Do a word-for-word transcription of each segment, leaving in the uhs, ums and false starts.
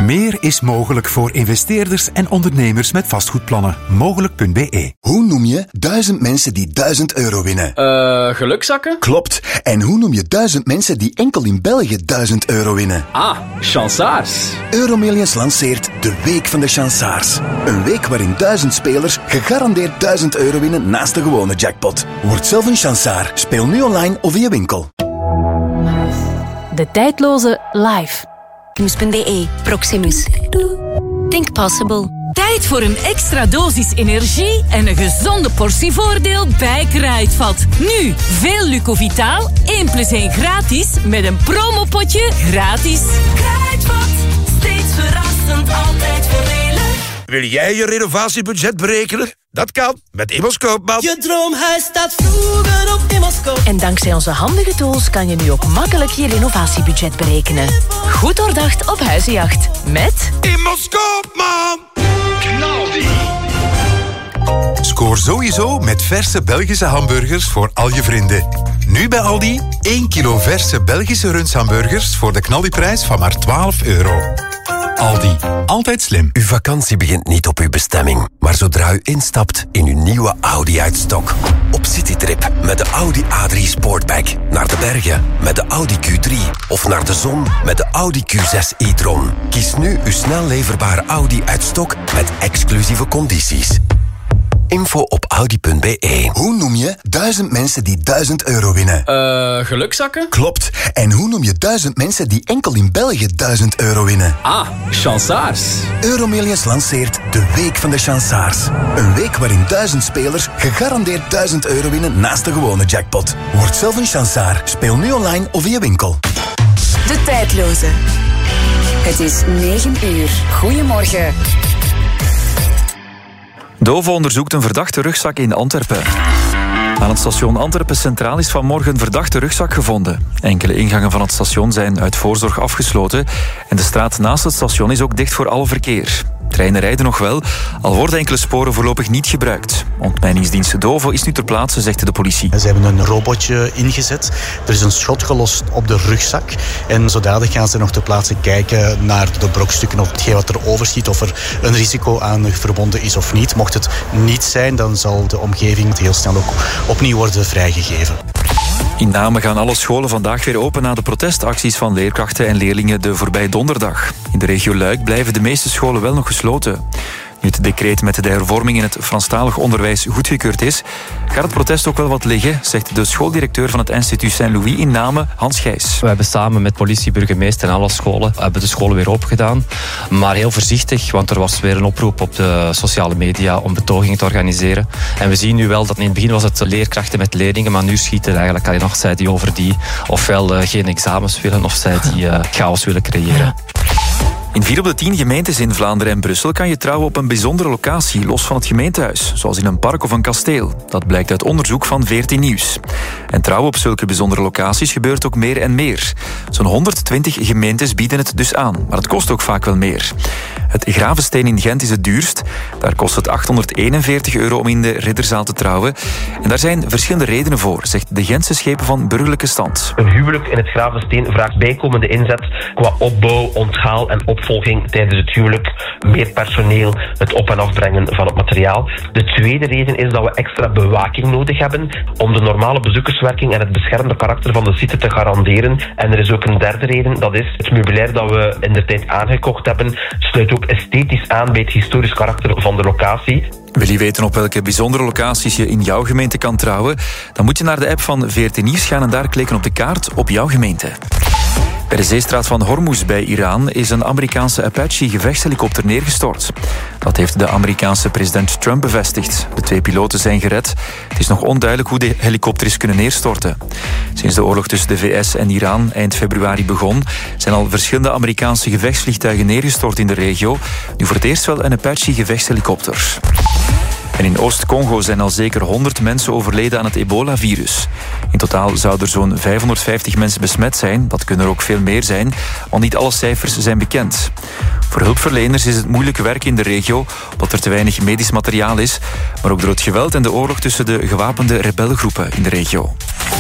Meer is mogelijk voor investeerders en ondernemers met vastgoedplannen. Mogelijk punt b e. Hoe noem je duizend mensen die duizend euro winnen? Eh, uh, gelukzakken? Klopt. En hoe noem je duizend mensen die enkel in België duizend euro winnen? Ah, chansaars. Euromillions lanceert de Week van de Chansaars. Een week waarin duizend spelers gegarandeerd duizend euro winnen naast de gewone jackpot. Word zelf een chansaar. Speel nu online of via winkel. De tijdloze live. Proximus punt b e. Proximus. Think possible. Tijd voor een extra dosis energie en een gezonde portie voordeel bij Kruidvat. Nu, veel Lucovitaal, één plus één gratis, met een promopotje gratis. Kruidvat, steeds verrassend, altijd voordelig. Wil jij je renovatiebudget berekenen? Dat kan met Immers Koopman. Je droomhuis staat vroeger op Immers Koopman. En dankzij onze handige tools kan je nu ook makkelijk je renovatiebudget berekenen. Goed doordacht op huizenjacht. Met Immers Koopman. Knaldi. Scoor sowieso met verse Belgische hamburgers voor al je vrienden. Nu bij Aldi één kilo verse Belgische rundshamburgers voor de knaldiprijs van maar twaalf euro. Aldi, altijd slim. Uw vakantie begint niet op uw bestemming, maar zodra u instapt in uw nieuwe Audi uit stok. Op citytrip met de Audi A drie Sportback, naar de bergen met de Audi Q drie of naar de zon met de Audi Q zes e-tron. Kies nu uw snel leverbare Audi uit stok met exclusieve condities. Info op audi punt b e. Hoe noem je duizend mensen die duizend euro winnen? Eh, uh, gelukzakken? Klopt. En hoe noem je duizend mensen die enkel in België duizend euro winnen? Ah, chansaars. Euromillions lanceert de Week van de Chansaars. Een week waarin duizend spelers gegarandeerd duizend euro winnen naast de gewone jackpot. Word zelf een chansaar. Speel nu online of via winkel. De tijdloze. Het is negen uur. Goedemorgen. Dovo onderzoekt een verdachte rugzak in Antwerpen. Aan het station Antwerpen Centraal is vanmorgen een verdachte rugzak gevonden. Enkele ingangen van het station zijn uit voorzorg afgesloten en de straat naast het station is ook dicht voor alle verkeer. Treinen rijden nog wel, al worden enkele sporen voorlopig niet gebruikt. Ontmijningsdienst Dovo is nu ter plaatse, zegt de politie. Ze hebben een robotje ingezet. Er is een schot gelost op de rugzak. En zodanig gaan ze nog ter plaatse kijken naar de brokstukken of hetgeen wat er overschiet, of er een risico aan verbonden is of niet. Mocht het niet zijn, dan zal de omgeving heel snel ook opnieuw worden vrijgegeven. In Namen gaan alle scholen vandaag weer open na de protestacties van leerkrachten en leerlingen de voorbije donderdag. In de regio Luik blijven de meeste scholen wel nog gesloten. Nu het decreet met de hervorming in het Franstalig onderwijs goedgekeurd is, gaat het protest ook wel wat liggen, zegt de schooldirecteur van het instituut Saint-Louis in Namen, Hans Gijs. We hebben samen met politie, burgemeester en alle scholen hebben de scholen weer open gedaan. Maar heel voorzichtig, want er was weer een oproep op de sociale media om betogingen te organiseren. En we zien nu wel dat in het begin was het leerkrachten met leerlingen, maar nu schieten eigenlijk alleen nog zij die over die ofwel uh, geen examens willen of zij die uh, chaos willen creëren. In vier op de tien gemeentes in Vlaanderen en Brussel kan je trouwen op een bijzondere locatie, los van het gemeentehuis, zoals in een park of een kasteel. Dat blijkt uit onderzoek van veertien Nieuws. En trouwen op zulke bijzondere locaties gebeurt ook meer en meer. Zo'n honderdtwintig gemeentes bieden het dus aan, maar het kost ook vaak wel meer. Het Gravensteen in Gent is het duurst. Daar kost het achthonderdeenenveertig euro om in de Ridderzaal te trouwen. En daar zijn verschillende redenen voor, zegt de Gentse schepen van burgerlijke stand. Een huwelijk in het Gravensteen vraagt bijkomende inzet qua opbouw, onthaal en opvolging tijdens het huwelijk. Meer personeel, het op- en afbrengen van het materiaal. De tweede reden is dat we extra bewaking nodig hebben om de normale bezoekerswerking en het beschermde karakter van de site te garanderen. En er is ook een derde reden, dat is het meubilair dat we in de tijd aangekocht hebben, sluit ook esthetisch aan bij het historisch karakter van de locatie. Wil je weten op welke bijzondere locaties je in jouw gemeente kan trouwen? Dan moet je naar de app van veertien Nieuws gaan en daar klikken op de kaart op jouw gemeente. Bij de zeestraat van Hormuz bij Iran is een Amerikaanse Apache-gevechtshelikopter neergestort. Dat heeft de Amerikaanse president Trump bevestigd. De twee piloten zijn gered. Het is nog onduidelijk hoe de helikopter is kunnen neerstorten. Sinds de oorlog tussen de V S en Iran eind februari begon, zijn al verschillende Amerikaanse gevechtsvliegtuigen neergestort in de regio. Nu voor het eerst wel een Apache-gevechtshelikopter. En in Oost-Congo zijn al zeker honderd mensen overleden aan het ebola-virus. In totaal zouden er zo'n vijfhonderdvijftig mensen besmet zijn. Dat kunnen er ook veel meer zijn, want niet alle cijfers zijn bekend. Voor hulpverleners is het moeilijke werk in de regio, omdat er te weinig medisch materiaal is, maar ook door het geweld en de oorlog tussen de gewapende rebellengroepen in de regio.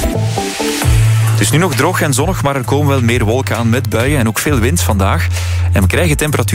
Het is nu nog droog en zonnig, maar er komen wel meer wolken aan met buien en ook veel wind vandaag. En we krijgen temperatuur